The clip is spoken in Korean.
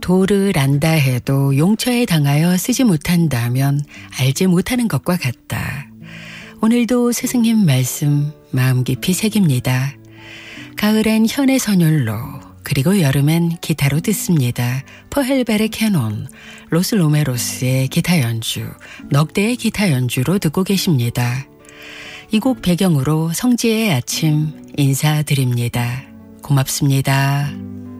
도를 안다 해도 용처에 당하여 쓰지 못한다면 알지 못하는 것과 같다. 오늘도 스승님 말씀 마음 깊이 새깁니다. 가을엔 현의 선율로, 그리고 여름엔 기타로 듣습니다. 퍼헬벨의 캐논, 로스 로메로스의 기타 연주, 넉 대의 기타 연주로 듣고 계십니다. 이 곡 배경으로 성지의 아침 인사드립니다. 고맙습니다.